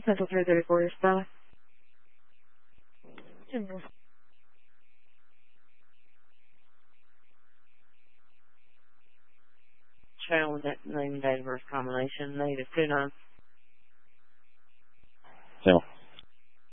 Central 334, your spot. Child with that name and date of birth combination, native 29. So.